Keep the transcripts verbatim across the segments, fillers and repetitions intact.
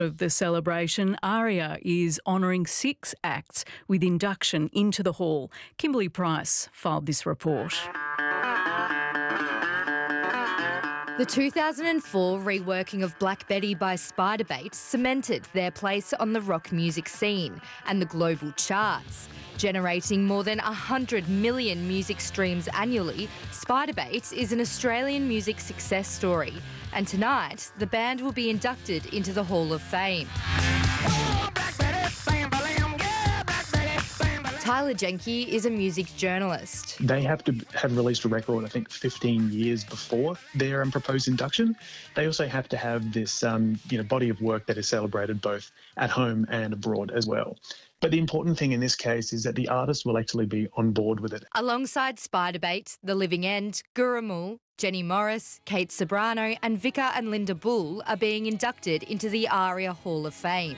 Of the celebration, ARIA is honouring six acts with induction into the hall. Kimberly Price filed this report. The two thousand four reworking of Black Betty by Spiderbait cemented their place on the rock music scene and the global charts. Generating more than one hundred million music streams annually, Spiderbait is an Australian music success story. And tonight, the band will be inducted into the Hall of Fame. Tyler Jenke is a music journalist. They have to have released a record, I think, fifteen years before their um, proposed induction. They also have to have this um, you know, body of work that is celebrated both at home and abroad as well. But the important thing in this case is that the artist will actually be on board with it. Alongside Spiderbait, The Living End, Gurrumul, Jenny Morris, Kate Ceberano and Vika and Linda Bull are being inducted into the ARIA Hall of Fame.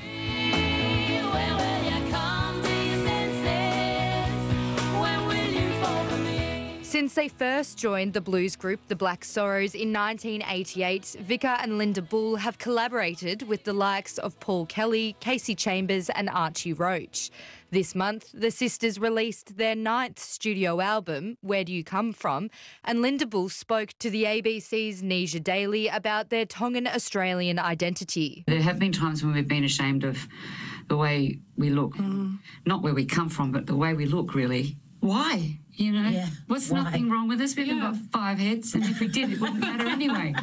Since they first joined the blues group The Black Sorrows in nineteen eighty-eight, Vika and Linda Bull have collaborated with the likes of Paul Kelly, Casey Chambers and Archie Roach. This month, the sisters released their ninth studio album, Where Do You Come From? And Linda Bull spoke to the A B C's Nisha Daly about their Tongan-Australian identity. There have been times when we've been ashamed of the way we look. Mm. Not where we come from, but the way we look, really. Why? You know, yeah. What's Why? Nothing wrong with us? We've yeah. got five heads, and if we did, it wouldn't matter anyway.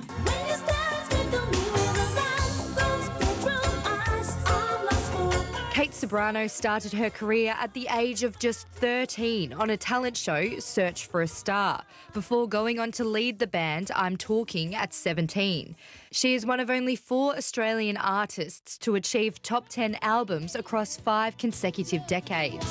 Kate Ceberano started her career at the age of just thirteen on a talent show, Search for a Star, before going on to lead the band I'm Talking at seventeen. She is one of only four Australian artists to achieve top ten albums across five consecutive decades.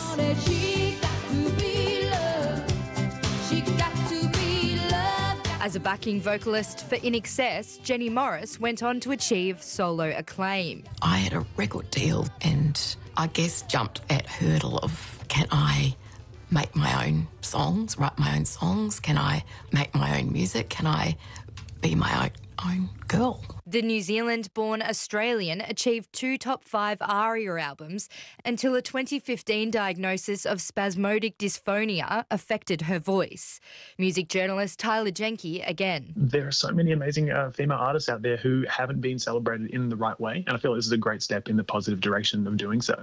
As a backing vocalist for I N X S, Jenny Morris went on to achieve solo acclaim. I had a record deal and I guess jumped that hurdle of, can I make my own songs, write my own songs? Can I make my own music? Can I be my own, own girl? The New Zealand-born Australian achieved two top five ARIA albums until a twenty fifteen diagnosis of spasmodic dysphonia affected her voice. Music journalist Tyler Jenke again. There are so many amazing uh, female artists out there who haven't been celebrated in the right way, and I feel this is a great step in the positive direction of doing so.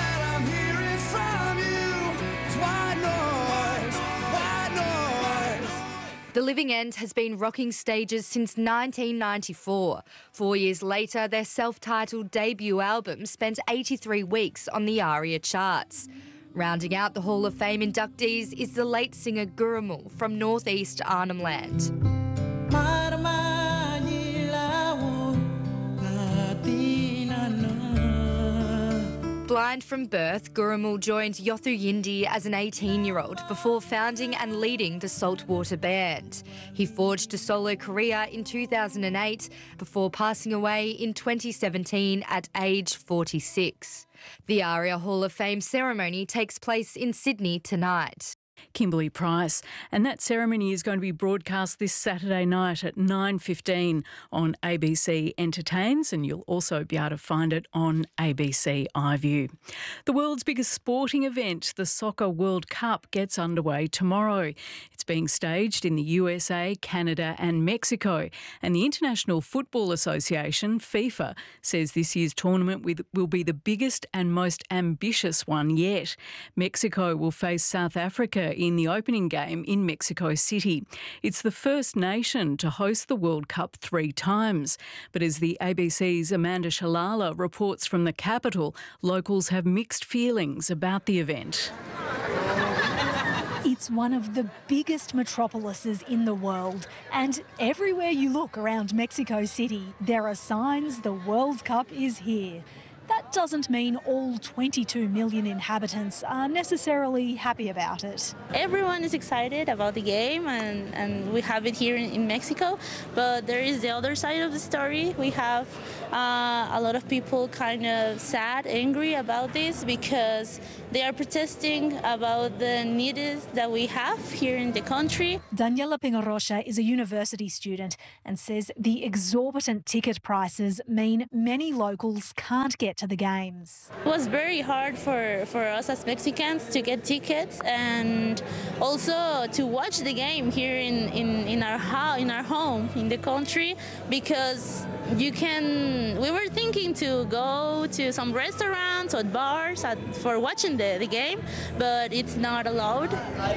The Living End has been rocking stages since nineteen ninety-four. Four years later, their self-titled debut album spent eighty-three weeks on the ARIA charts. Rounding out the Hall of Fame inductees is the late singer Gurrumul from northeast Arnhem Land. Blind from birth, Gurrumul joined Yothu Yindi as an eighteen-year-old before founding and leading the Saltwater Band. He forged a solo career in two thousand eight before passing away in twenty seventeen at age forty-six. The ARIA Hall of Fame ceremony takes place in Sydney tonight. Kimberly Price, and that ceremony is going to be broadcast this Saturday night at nine fifteen on A B C Entertains, and you'll also be able to find it on A B C iView. The world's biggest sporting event, the Soccer World Cup, gets underway tomorrow. It's being staged in the U S A, Canada and Mexico, and the International Football Association, FIFA, says this year's tournament will be the biggest and most ambitious one yet. Mexico will face South Africa in the opening game in Mexico City. It's the first nation to host the World Cup three times. But as the A B C's Amanda Shalala reports from the capital, locals have mixed feelings about the event. It's one of the biggest metropolises in the world, and everywhere you look around Mexico City, there are signs the World Cup is here. That doesn't mean all twenty-two million inhabitants are necessarily happy about it. Everyone is excited about the game, and, and we have it here in, in Mexico, but there is the other side of the story. We have Uh, a lot of people kind of sad, angry about this because they are protesting about the needs that we have here in the country. Daniela Pingarrocha is a university student and says the exorbitant ticket prices mean many locals can't get to the games. It was very hard for, for us as Mexicans to get tickets and also to watch the game here in, in, in our house, in our home, in the country, because you can, we were thinking to go to some restaurants or bars at, for watching the, the game, but it's not allowed.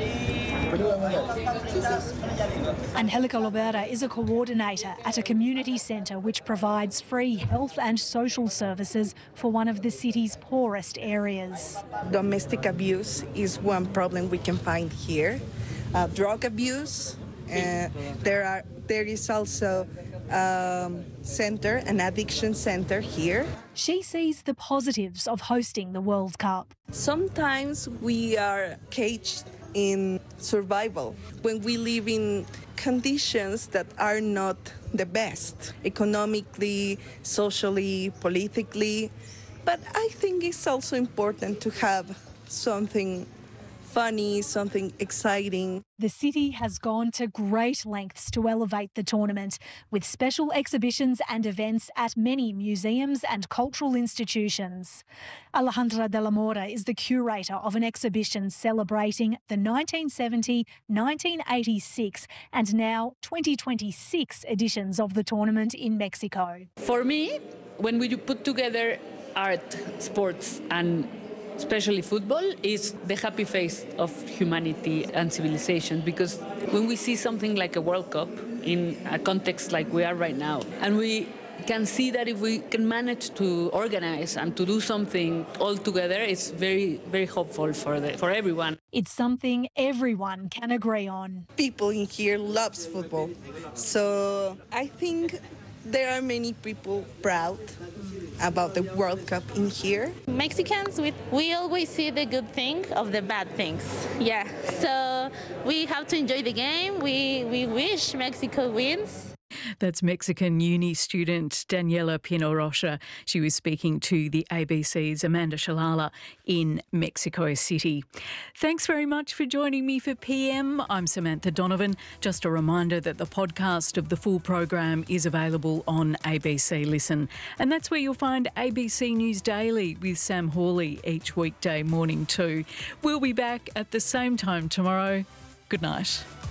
Angelica Lobera is a coordinator at a community centre which provides free health and social services for one of the city's poorest areas. Domestic abuse is one problem we can find here. Uh, drug abuse. Uh, there are. There is also um, center, an addiction center here. She sees the positives of hosting the World Cup. Sometimes we are caged in survival when we live in conditions that are not the best, economically, socially, politically. But I think it's also important to have something funny, something exciting. The city has gone to great lengths to elevate the tournament, with special exhibitions and events at many museums and cultural institutions. Alejandra de la Mora is the curator of an exhibition celebrating the nineteen seventy, nineteen eighty-six and now twenty twenty-six editions of the tournament in Mexico. For me, when we put together art, sports and especially football, is the happy face of humanity and civilization, because when we see something like a World Cup in a context like we are right now, and we can see that if we can manage to organize and to do something all together, it's very, very hopeful for the, for everyone. It's something everyone can agree on. People in here loves football, so I think there are many people proud about the World Cup in here. Mexicans, we, we always see the good thing of the bad things. Yeah, so we have to enjoy the game. We, we wish Mexico wins. That's Mexican uni student Daniela Pingarrocha. She was speaking to the A B C's Amanda Shalala in Mexico City. Thanks very much for joining me for P M. I'm Samantha Donovan. Just a reminder that the podcast of the full program is available on A B C Listen. And that's where you'll find A B C News Daily with Sam Hawley each weekday morning too. We'll be back at the same time tomorrow. Good night.